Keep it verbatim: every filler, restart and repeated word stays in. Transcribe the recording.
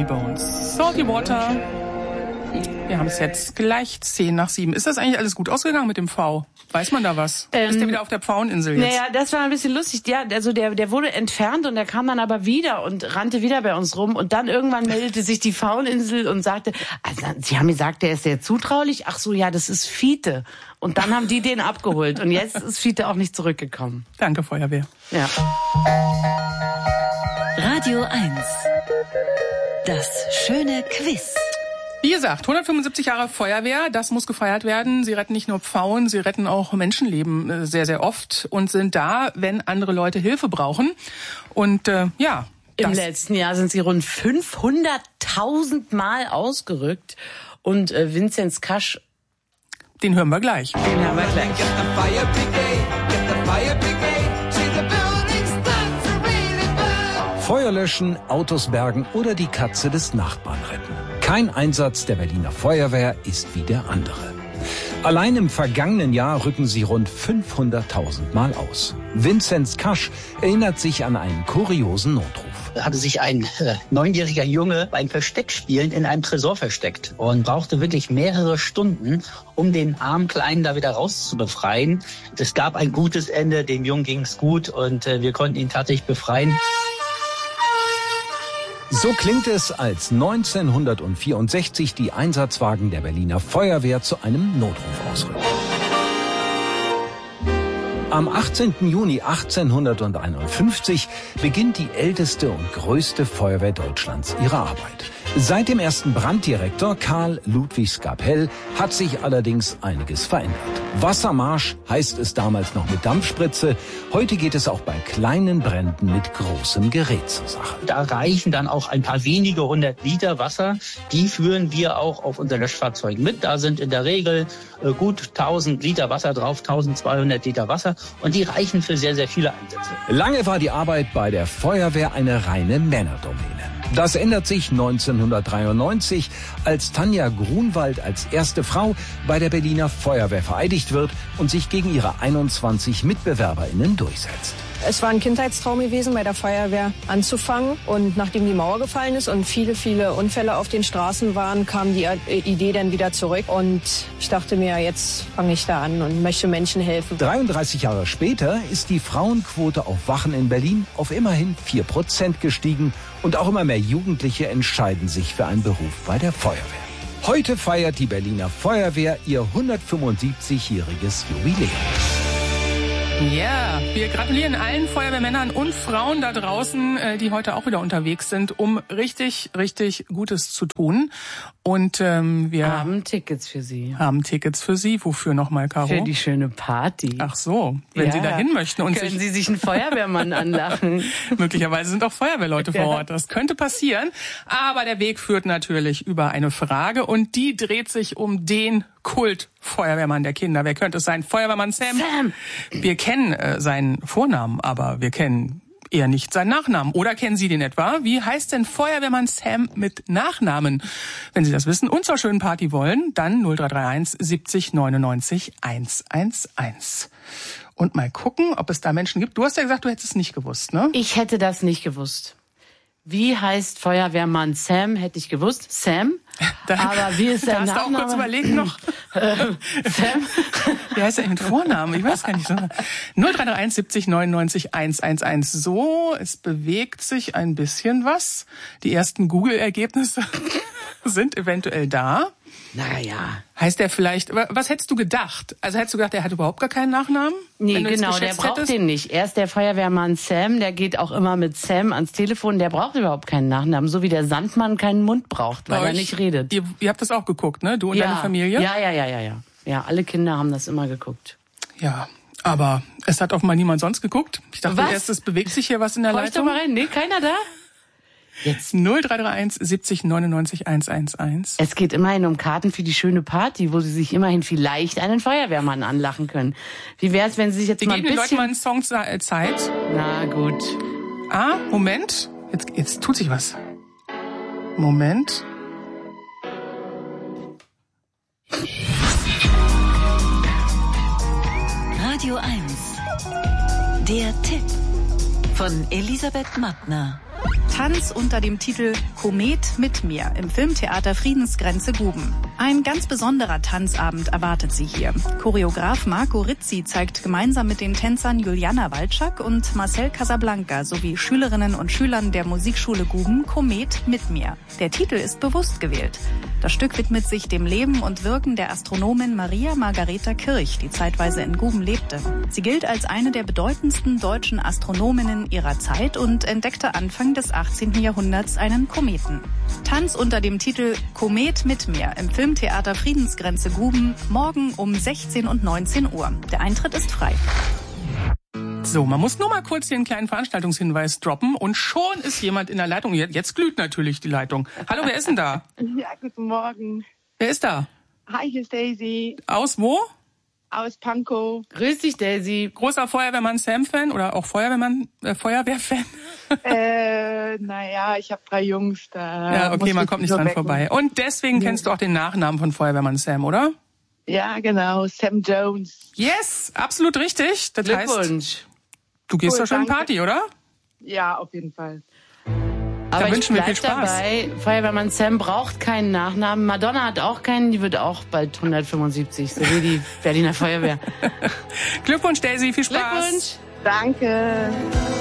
Funny Bones. Salty Water. Wir haben es jetzt gleich zehn nach sieben. Ist das eigentlich alles gut ausgegangen mit dem V? Weiß man da was? Ähm, ist der wieder auf der Pfaueninsel jetzt? Naja, das war ein bisschen lustig. Ja, also der, der wurde entfernt und der kam dann aber wieder und rannte wieder bei uns rum. Und dann irgendwann meldete sich die Pfaueninsel und sagte, also, Sie haben gesagt, der ist sehr zutraulich. Ach so, ja, das ist Fiete. Und dann haben die den abgeholt. Und jetzt ist Fiete auch nicht zurückgekommen. Danke, Feuerwehr. Ja. Radio eins. Das schöne Quiz. Wie gesagt, hundertfünfundsiebzig Jahre Feuerwehr, das muss gefeiert werden. Sie retten nicht nur Pfauen, sie retten auch Menschenleben sehr, sehr oft und sind da, wenn andere Leute Hilfe brauchen. Und äh, ja. Im letzten Jahr sind sie rund fünfhunderttausend Mal ausgerückt. Und äh, Vinzenz Kasch... Den hören wir gleich. Den hören wir gleich. Feuer löschen, Autos bergen oder die Katze des Nachbarn retten. Kein Einsatz der Berliner Feuerwehr ist wie der andere. Allein im vergangenen Jahr rücken sie rund fünfhunderttausend Mal aus. Vinzenz Kasch erinnert sich an einen kuriosen Notruf. Da hatte sich ein äh, neunjähriger Junge beim Versteckspielen in einem Tresor versteckt und brauchte wirklich mehrere Stunden, um den armen Kleinen da wieder rauszubefreien. Es gab ein gutes Ende, dem Jungen ging es gut und äh, wir konnten ihn tatsächlich befreien. So klingt es, als neunzehnhundertvierundsechzig die Einsatzwagen der Berliner Feuerwehr zu einem Notruf ausrücken. Am achtzehnten Juni achtzehnhunderteinundfünfzig beginnt die älteste und größte Feuerwehr Deutschlands ihre Arbeit. Seit dem ersten Branddirektor Karl Ludwig Skapell hat sich allerdings einiges verändert. Wassermarsch heißt es damals noch mit Dampfspritze. Heute geht es auch bei kleinen Bränden mit großem Gerät zur Sache. Da reichen dann auch ein paar wenige hundert Liter Wasser. Die führen wir auch auf unser Löschfahrzeug mit. Da sind in der Regel äh, gut tausend Liter Wasser drauf, eintausendzweihundert Liter Wasser. Und die reichen für sehr, sehr viele Einsätze. Lange war die Arbeit bei der Feuerwehr eine reine Männerdomäne. Das ändert sich neunzehnhundertdreiundneunzig, als Tanja Grunwald als erste Frau bei der Berliner Feuerwehr vereidigt wird und sich gegen ihre einundzwanzig MitbewerberInnen durchsetzt. Es war ein Kindheitstraum gewesen, bei der Feuerwehr anzufangen. Und nachdem die Mauer gefallen ist und viele, viele Unfälle auf den Straßen waren, kam die Idee dann wieder zurück. Und ich dachte mir, jetzt fange ich da an und möchte Menschen helfen. dreiunddreißig Jahre später ist die Frauenquote auf Wachen in Berlin auf immerhin vier Prozent gestiegen. Und auch immer mehr Jugendliche entscheiden sich für einen Beruf bei der Feuerwehr. Heute feiert die Berliner Feuerwehr ihr hundertfünfundsiebzigjähriges Jubiläum. Ja, wir gratulieren allen Feuerwehrmännern und Frauen da draußen, die heute auch wieder unterwegs sind, um richtig, richtig Gutes zu tun. Und ähm, wir haben Tickets für Sie. Haben Tickets für Sie. Wofür nochmal, Caro? Für die schöne Party. Ach so, wenn ja. Sie da hin möchten. Und können sich Sie sich einen Feuerwehrmann anlachen? Möglicherweise sind auch Feuerwehrleute vor Ort. Das könnte passieren. Aber der Weg führt natürlich über eine Frage. Und die dreht sich um den Kult-Feuerwehrmann der Kinder. Wer könnte es sein? Feuerwehrmann Sam. Sam. Wir kennen äh, seinen Vornamen, aber wir kennen eher nicht seinen Nachnamen. Oder kennen Sie den etwa? Wie heißt denn Feuerwehrmann Sam mit Nachnamen? Wenn Sie das wissen und zur schönen Party wollen, dann null drei drei eins siebzig neunundneunzig hundertelf. Und mal gucken, ob es da Menschen gibt. Du hast ja gesagt, du hättest es nicht gewusst, ne? Ich hätte das nicht gewusst. Wie heißt Feuerwehrmann Sam? Hätte ich gewusst. Sam. Da, aber wie ist der da Name? Hast du auch kurz überlegt noch. Sam? Wie heißt der mit Vornamen? Ich weiß gar nicht. null drei drei eins siebzig neunundneunzig hundertelf. So, es bewegt sich ein bisschen was. Die ersten Google-Ergebnisse sind eventuell da. Naja. Heißt der vielleicht, was hättest du gedacht? Also hättest du gedacht, der hat überhaupt gar keinen Nachnamen? Nee, genau, der braucht hättest? den nicht. Er ist der Feuerwehrmann Sam, der geht auch immer mit Sam ans Telefon, der braucht überhaupt keinen Nachnamen, so wie der Sandmann keinen Mund braucht, weil Euch, er nicht redet. Ihr, ihr habt das auch geguckt, ne? Du und ja, deine Familie? Ja, ja, ja, ja, ja. Ja, alle Kinder haben das immer geguckt. Ja, aber es hat offenbar niemand sonst geguckt. Ich dachte was? erst, es bewegt sich hier was in der Hör Leitung. Ich doch mal rein. Nee, keiner da? Jetzt null drei drei eins siebzig neunundneunzig hundertelf. Es geht immerhin um Karten für die schöne Party, wo Sie sich immerhin vielleicht einen Feuerwehrmann anlachen können. Wie wäre es, wenn Sie sich jetzt Wir mal ein bisschen... Wir geben den Leuten mal bisschen... einen Song Zeit. Na gut. Ah, Moment. Jetzt, jetzt tut sich was. Moment. Radio eins. Der Tipp von Elisabeth Mattner. Tanz unter dem Titel Komet mit mir im Filmtheater Friedensgrenze Guben. Ein ganz besonderer Tanzabend erwartet Sie hier. Choreograf Marco Rizzi zeigt gemeinsam mit den Tänzern Juliana Walczak und Marcel Casablanca sowie Schülerinnen und Schülern der Musikschule Guben Komet mit mir. Der Titel ist bewusst gewählt. Das Stück widmet sich dem Leben und Wirken der Astronomin Maria Margareta Kirch, die zeitweise in Guben lebte. Sie gilt als eine der bedeutendsten deutschen Astronominnen ihrer Zeit und entdeckte Anfang des achtzehnten Jahrhunderts einen Kometen. Tanz unter dem Titel Komet mit mir im Filmtheater Friedensgrenze Guben morgen um sechzehn und neunzehn Uhr. Der Eintritt ist frei. So, man muss nur mal kurz hier einen kleinen Veranstaltungshinweis droppen und schon ist jemand in der Leitung. Jetzt glüht natürlich die Leitung. Hallo, wer ist denn da? Ja, guten Morgen. Wer ist da? Hi, hier ist Daisy. Aus wo? Aus Pankow. Grüß dich, Daisy. Großer Feuerwehrmann-Sam-Fan oder auch Feuerwehrmann, äh, Feuerwehr-Fan? äh, naja, ich habe drei Jungs da. Ja, okay, man kommt nicht dran vorbei. Und deswegen ja. kennst du auch den Nachnamen von Feuerwehrmann Sam, oder? Ja, genau, Sam Jones. Yes, absolut richtig. Das Glückwunsch. Heißt, du gehst Cool, doch schon danke. Party, oder? Ja, auf jeden Fall. Aber ich wünschen wir bleib viel Spaß. dabei, Feuerwehrmann Sam braucht keinen Nachnamen. Madonna hat auch keinen, die wird auch bald hundertfünfundsiebzig, so wie die Berliner Feuerwehr. Glückwunsch, Daisy, viel Spaß. Glückwunsch. Danke.